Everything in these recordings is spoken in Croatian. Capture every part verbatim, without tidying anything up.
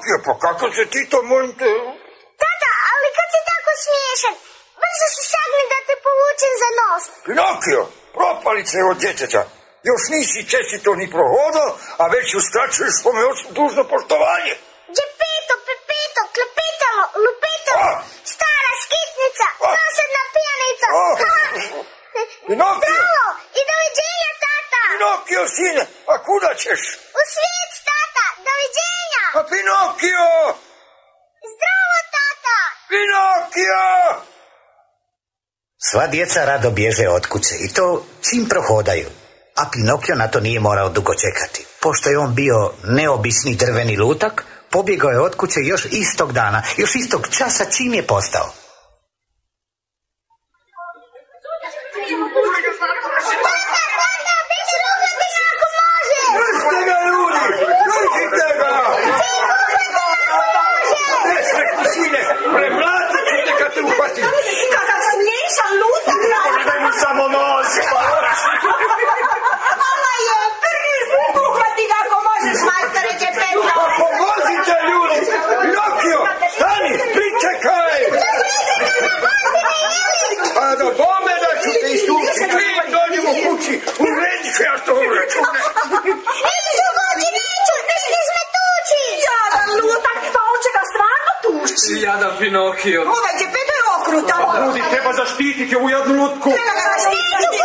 Pinokio, pa kako se ti to molim te? Tata, ali kad si tako smiješan, brzo se sagni da te povučem za nos. Pinokio, propalice od djeteta. Još nisi čestito ni prohodao, a već uskraćuješ svome ocu dužno poštovanje. Džepeto, Pepeto, Klepetalo, Lupetalo, stara skitnica, dosadna pijanica. Pinokio! Bravo, i doviđenja, tata! Pinokio, sine, a kuda ćeš? U svijet, tata, doviđenja! A Pinokio! Zdravo, tata! Pinokio! Sva djeca rado bježe od kuće i to čim prohodaju. A Pinokio na to nije morao dugo čekati. Pošto je on bio neobični drveni lutak, pobjegao je od kuće još istog dana, još istog časa čim je postao. Držite ga, ljudi! Držite ga! Nesretni sine, premlatit ćete kad te uhvatim. Kada smiješan lutak radi. Daj mu samo nos. Ala je, uhvati ga ako možeš, majstore Džepeto. Pa pomozite, ljudi! Pinokio, stani, pričekaj! A do bome da ću te istući, čim dođem u kući, uredit ću ja što uračune. Ideš u kući, neću, ideš me tući! Jadan lutak, pa on će ga stvarno tući. Jadan Pinokio. Ovaj Džepeto je okrutan. Ljudi, treba zaštititi ovu jednu lutku. Treba ga zaštititi.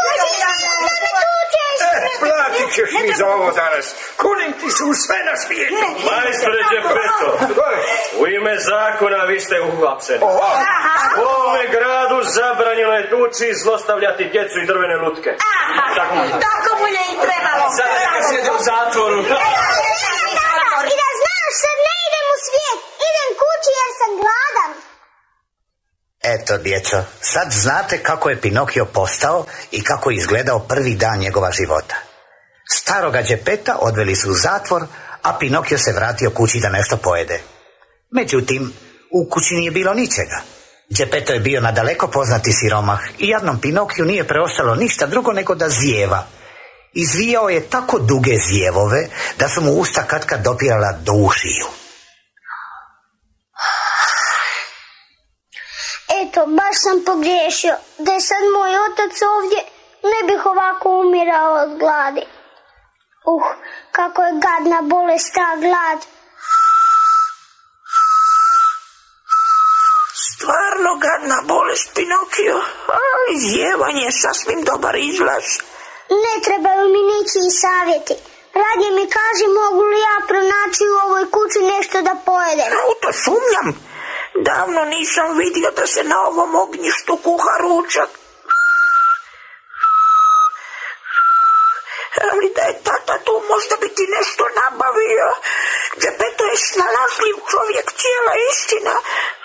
E, platit ćeš mi za ovo danas. Kunim ti su sve na svijetu. Majstore Džepeto, u ime zakona vi ste uhapšeni. U ovome gradu zabranjeno je tući i zlostavljati djecu i drvene lutke. Tako, tako mu je i trebalo. Sad neka sjede u zatvoru. I da znaš, sad ne idem u svijet, idem kući jer sam gladan. Eto, djeco, sad znate kako je Pinokio postao i kako je izgledao prvi dan njegova života. Staroga Džepeta odveli su u zatvor, a Pinokio se vratio kući da nešto pojede. Međutim, u kući nije bilo ničega. Džepeto je bio nadaleko poznati siromah i jadnom Pinokiju nije preostalo ništa drugo nego da zijeva. Izvijao je tako duge zijevove da su mu usta katkad dopirala do ušiju. Eto, baš sam pogriješio. Da je sad moj otac ovdje, ne bih ovako umirao od gladi. Uh, kako je gadna bolest ta glad. Stvarno gadna bolest, Pinokio, ali zjevanje je sasvim dobar izlaz. Ne trebaju mi ničiji savjeti. Radije mi kaži mogu li ja pronaći u ovoj kući nešto da pojedem. U to sumnjam. Davno nisam vidio da se na ovom ognjištu kuha ručak. Ali da je tata tu možda bi ti nešto nabavio. Džepeto je snalažljiv čovjek, cijela istina.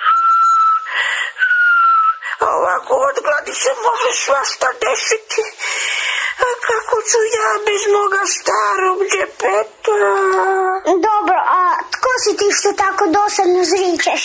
A ovako od gladi se može svašta desiti. A kako ću ja bez moga starog Džepeta? Dobro, a tko si ti što tako dosadno zričeš?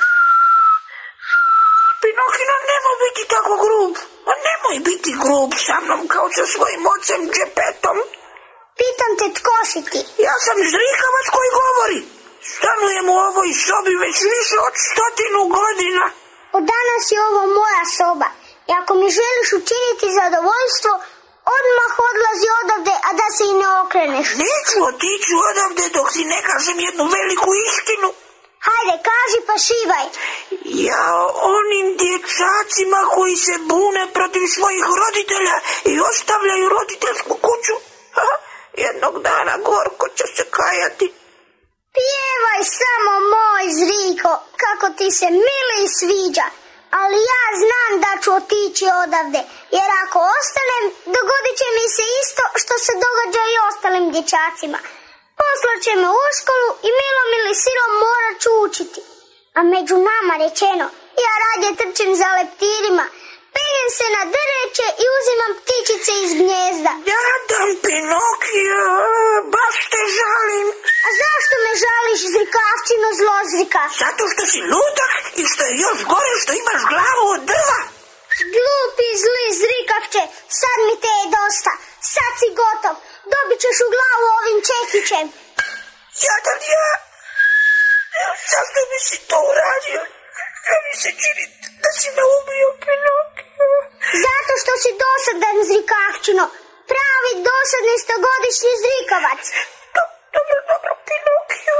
Pinokino, nemoj biti tako grub. A nemoj biti grub sa mnom kao sa svojim ocem Džepetom. Pitam te, tko si ti? Ja sam zrikavac koji govori. Stanujem u ovoj sobi već više od stotinu godina. Od danas je ovo moja soba. I ako mi želiš učiniti zadovoljstvo, odmah odlazi odavde, a da se i ne okreneš. Neću otići odavde dok ti ne kažem jednu veliku istinu. Hajde, kaži pa šivaj. Ja onim dječacima koji se bune protiv svojih roditelja i ostavljaju roditeljsku kuću, ha, jednog dana gorko će se kajati. Pjevaj samo, moj Zriko, kako ti se mili i sviđa. Ali ja znam da ću otići odavde, jer ako ostanem, dogodit će mi se isto što se događa i ostalim dječacima. Poslaće me u školu i milom ili silom morat ću učiti. A među nama rečeno, ja radije trčim za leptirima, penjem se na drveće i uzimam ptičice iz gnjezda. Jadan Pinokio, baš te žalim. A zašto me žališ, zrikavčino zlozrika? Zato što si ludak i što je još gore što imaš glavu od drva. Glupi zli zrikavče, sad mi te je dosta. Sad si gotov, dobit ćeš u glavu ovim čekićem. Jadan ja, Zašto bi si to uradio? Što mi se čini da si me ubio, Pinokio? Zato što si dosadan, zrikavčino. Pravi dosadni stogodišnji zrikavac. Do, dobro, dobro, Pinokio.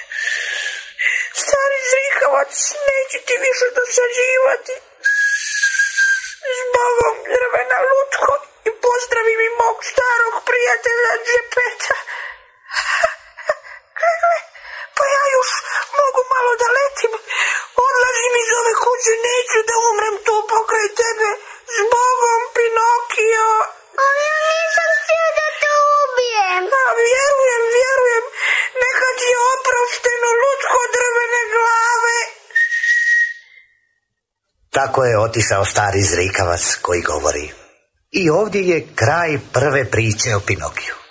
Stari zrikavac, neće ti više dosađivati. Zbogom, drvena lutko, i pozdravi mi mog starog prijatelja Džepeta. Gle, gle, pa ja još mogu malo da letim. Odlazim iz ove kuće, neću da umrem tu pokraj tebe. Zbogom, Pinokio. Ali ja nisam htio da te ubijem. A vjerujem, vjerujem, neka ti je oprošteno, lutko drvene glave. Tako je otišao stari zrikavac koji govori. I ovdje je kraj prve priče o Pinokiju.